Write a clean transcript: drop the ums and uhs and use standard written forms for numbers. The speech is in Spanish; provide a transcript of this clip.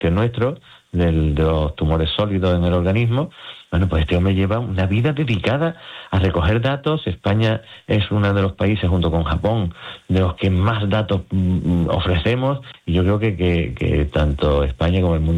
que el nuestro, de los tumores sólidos en el organismo. Bueno, pues este hombre lleva una vida dedicada a recoger datos. España es uno de los países, junto con Japón, de los que más datos ofrecemos, y yo creo que tanto España como el mundo